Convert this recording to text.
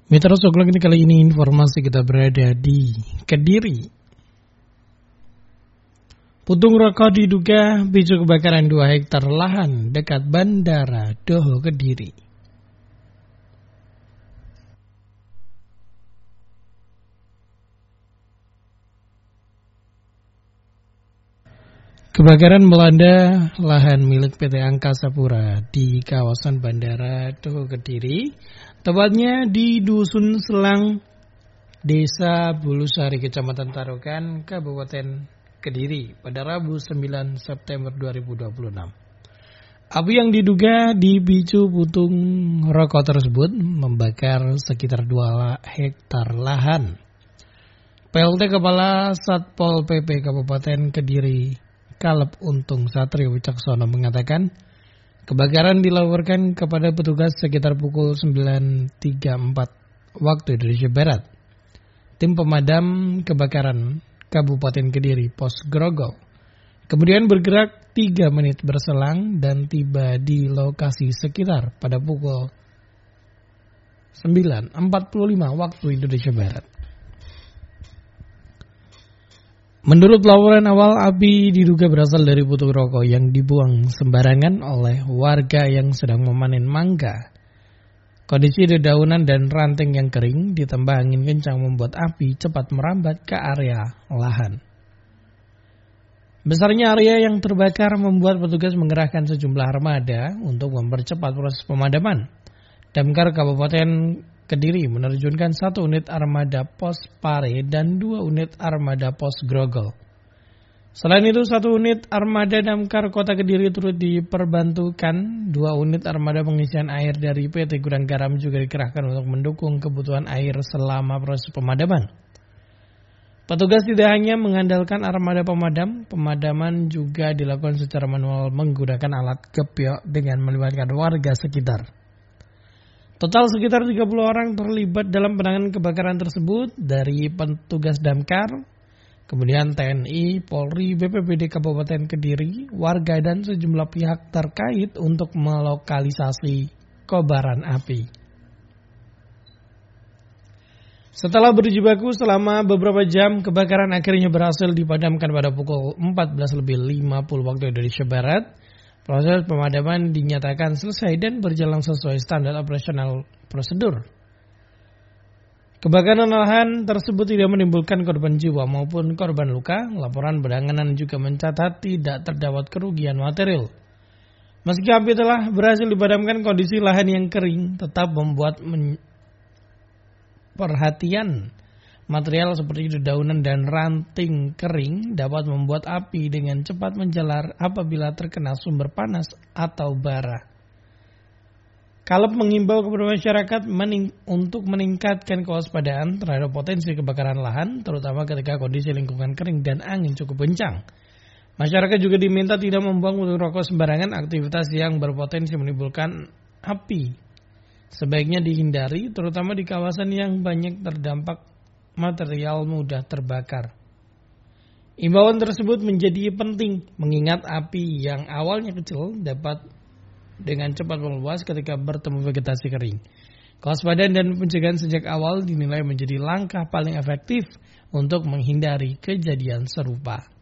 Mitra Soglok ini kali ini informasi kita berada di Kediri. Puntung rokok diduga picu kebakaran 2 hektar lahan dekat Bandara Doho Kediri. Kebakaran melanda lahan milik PT Angkasa Pura di kawasan Bandara Doho Kediri, tepatnya di Dusun Selang, Desa Bulusari, Kecamatan Tarukan, Kabupaten Kediri pada Rabu 9 September 2026. Api yang diduga dipicu puntung rokok tersebut membakar sekitar 2 hektar lahan. PLT Kepala Satpol PP Kabupaten Kediri Kaleb Untung Satrio Wicaksono mengatakan kebakaran dilaporkan kepada petugas sekitar pukul 9.34 waktu Indonesia Barat. Tim pemadam kebakaran Kabupaten Kediri Pos Grogol kemudian bergerak 3 menit berselang dan tiba di lokasi sekitar pada pukul 9.45 waktu Indonesia Barat. Menurut laporan awal, api diduga berasal dari puntung rokok yang dibuang sembarangan oleh warga yang sedang memanen mangga. Kondisi dedaunan dan ranting yang kering ditambah angin kencang membuat api cepat merambat ke area lahan. Besarnya area yang terbakar membuat petugas mengerahkan sejumlah armada untuk mempercepat proses pemadaman. Damkar Kabupaten Kediri menerjunkan 1 unit armada pos Pare dan 2 unit armada pos Grogol. Selain itu 1 unit armada damkar Kota Kediri turut diperbantukan. 2 unit armada pengisian air dari PT Gudang Garam juga dikerahkan untuk mendukung kebutuhan air selama proses pemadaman. Petugas tidak hanya mengandalkan armada pemadam, pemadaman juga dilakukan secara manual menggunakan alat gebyok dengan melibatkan warga sekitar. Total sekitar 30 orang terlibat dalam penanganan kebakaran tersebut dari petugas damkar, kemudian TNI, Polri, BPBD Kabupaten Kediri, warga dan sejumlah pihak terkait untuk melokalisasi kobaran api. Setelah berjibaku selama beberapa jam, kebakaran akhirnya berhasil dipadamkan pada pukul 14.50 waktu Indonesia Barat. Proses pemadaman dinyatakan selesai dan berjalan sesuai standar operasional prosedur. Kebakaran lahan tersebut tidak menimbulkan korban jiwa maupun korban luka. Laporan penanganan juga mencatat tidak terdapat kerugian material. Meski api telah berhasil dipadamkan, kondisi lahan yang kering tetap membuat perhatian. Material seperti dedaunan dan ranting kering dapat membuat api dengan cepat menjalar apabila terkena sumber panas atau bara. Kaleb mengimbau kepada masyarakat untuk meningkatkan kewaspadaan terhadap potensi kebakaran lahan, terutama ketika kondisi lingkungan kering dan angin cukup kencang. Masyarakat juga diminta tidak membuang puntung rokok sembarangan. Aktivitas yang berpotensi menimbulkan api sebaiknya dihindari, terutama di kawasan yang banyak terdampak material mudah terbakar. Imbauan tersebut menjadi penting mengingat api yang awalnya kecil dapat dengan cepat meluas ketika bertemu vegetasi kering. Kewaspadaan dan pencegahan sejak awal dinilai menjadi langkah paling efektif untuk menghindari kejadian serupa.